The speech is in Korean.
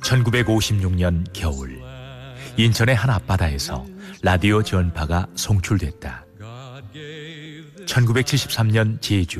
1956년 겨울, 인천의 한 앞바다에서 라디오 전파가 송출됐다. 1973년 제주,